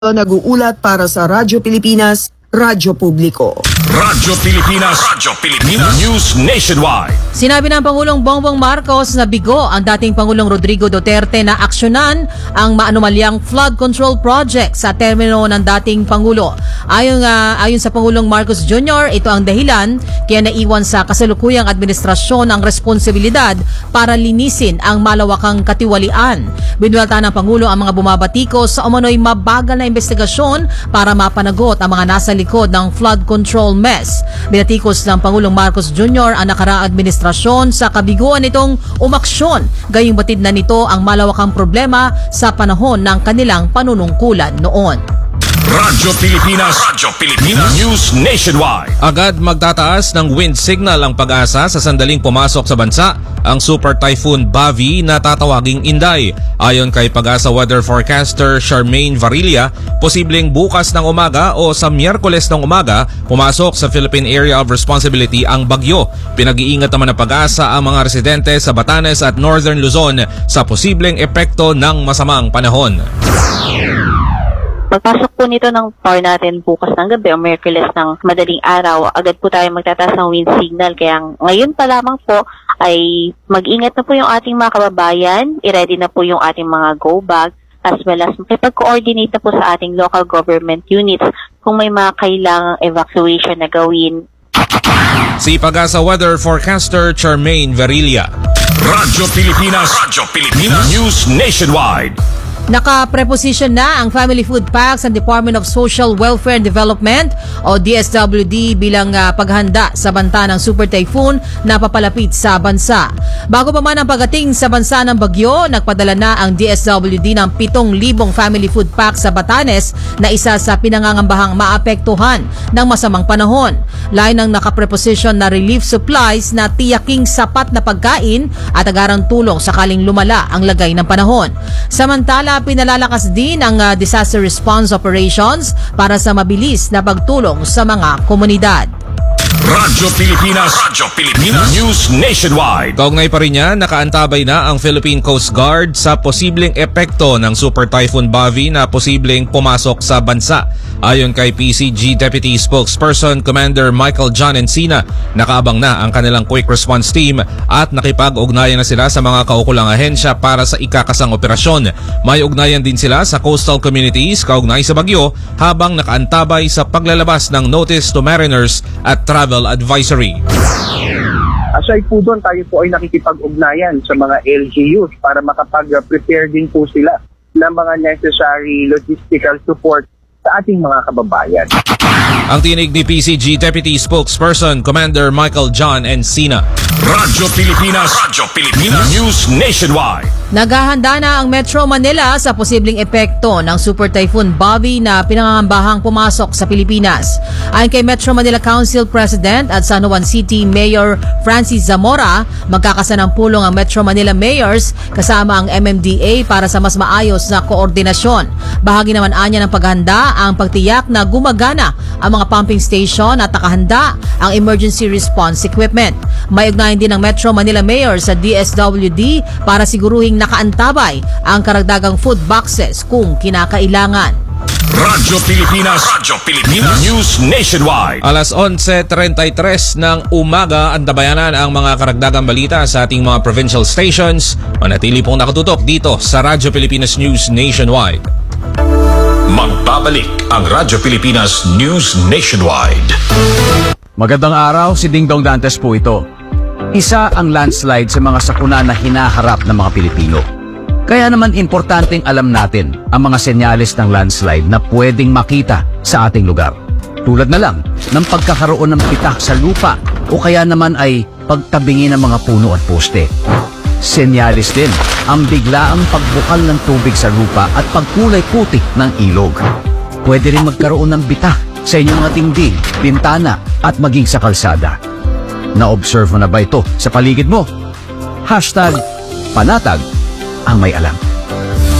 Nag-uulat para sa Radyo Pilipinas, Radyo Publiko. Radyo Pilipinas, News Nationwide. Sinabi ng Pangulong Bongbong Marcos na bigo ang dating Pangulong Rodrigo Duterte na aksyonan ang maanumalyang flood control project sa termino ng dating Pangulo. Ayon sa Pangulong Marcos Jr., ito ang dahilan kaya naiwan sa kasalukuyang administrasyon ang responsibilidad para linisin ang malawakang katiwalian. Binuwalta ng Pangulo ang mga bumabatikos sa umano'y mabagal na investigasyon para mapanagot ang mga nasa likod ng flood control mess. Binatikos ng Pangulong Marcos Jr. ang nakaraang administrasyon sa kabiguan nitong umaksyon, gayong batid na nito ang malawakang problema sa panahon ng kanilang panunungkulan noon. Radyo Pilipinas, News Nationwide. Agad magtataas ng wind signal ang Pag-asa sa sandaling pumasok sa bansa ang Super Typhoon Bavi na tatawaging Inday. Ayon kay Pag-asa weather forecaster Charmaine Varilla, posibleng bukas ng umaga o sa Miyerkules ng umaga pumasok sa Philippine Area of Responsibility ang bagyo. Pinag-iingat naman ng Pag-asa ang mga residente sa Batanes at Northern Luzon sa posibleng epekto ng masamang panahon. Pagpasok po nito ng power natin bukas ng gabi o Miyerkules ng madaling araw, agad po tayo magtataas ng wind signal. Kaya ngayon pa lamang po ay mag-ingat na po yung ating mga kababayan, i-ready na po yung ating mga go bag, as well as makipag-coordinate na po sa ating local government units kung may mga kailangang evacuation na gawin. Si Pag-asa weather forecaster Charmaine Varilla. Radyo Pilipinas, News Nationwide. Naka-preposition na ang Family Food Packs ng Department of Social Welfare and Development o DSWD bilang paghanda sa banta ng Super Typhoon na papalapit sa bansa. Bago pa man ang pagating sa bansa ng bagyo, nagpadala na ang DSWD ng 7,000 Family Food Packs sa Batanes na isa sa pinangangambahang maapektuhan ng masamang panahon. Lain ng naka-preposition na relief supplies na tiyaking sapat na pagkain at agarang tulong sakaling lumala ang lagay ng panahon. Samantala, pinalalakas din ang disaster response operations para sa mabilis na pagtulong sa mga komunidad. Radyo Pilipinas, News Nationwide. Kaugnay pa rin niya, nakaantabay na ang Philippine Coast Guard sa posibleng epekto ng Super Typhoon Bavi na posibleng pumasok sa bansa. Ayon kay PCG Deputy Spokesperson Commander Michael John Encina, nakaabang na ang kanilang quick response team at nakipag-ugnayan na sila sa mga kaukulang ahensya para sa ikakasang operasyon. May ugnayan din sila sa coastal communities kaugnay sa bagyo habang nakaantabay sa paglalabas ng notice to mariners at travel advisory. Aside po doon, tayo po ay nakikipag-ugnayan sa mga LGUs para makapag-prepare din po sila ng mga necessary logistical support sa ating mga kababayan. Ang tinig ni PCG Deputy Spokesperson Commander Michael John Encina. Radyo Pilipinas, News Nationwide. Naghahanda na ang Metro Manila sa posibleng epekto ng Super Typhoon Bavi na pinangangambahang pumasok sa Pilipinas. Ayon kay Metro Manila Council President at San Juan City Mayor Francis Zamora, magkakasanampulong ang Metro Manila Mayors kasama ang MMDA para sa mas maayos na koordinasyon. Bahagi naman anya ng paghanda ang pagtiyak na gumagana ang mga pumping station at nakahanda ang emergency response equipment. May ugnayan din ng Metro Manila Mayor sa DSWD para siguruhing nakaantabay ang karagdagang food boxes kung kinakailangan. Radyo Pilipinas, News Nationwide. Alas 11:33 ng umaga, antabayanan ang mga karagdagang balita sa ating mga provincial stations. Manatili pong nakatutok dito sa Radyo Pilipinas News Nationwide. Magbabalik ang Radyo Pilipinas News Nationwide. Magandang araw, si Ding Dong Dantes po ito. Isa ang landslide sa mga sakuna na hinaharap ng mga Pilipino. Kaya naman importanteng alam natin ang mga senyales ng landslide na pwedeng makita sa ating lugar. Tulad na lang ng pagkakaroon ng pitak sa lupa o kaya naman ay pagtabingi ng mga puno at poste. Senyales din ang biglaang pagbukal ng tubig sa lupa at pagkulay puti ng ilog. Pwede rin magkaroon ng bitak sa inyong mga dingding, bintana at maging sa kalsada. Na-observe mo na ba ito sa paligid mo? #panatag ang may alam.